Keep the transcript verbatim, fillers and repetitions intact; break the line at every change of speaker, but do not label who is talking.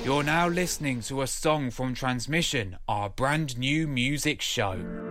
You're now listening to a song from Transmission, our brand new music show.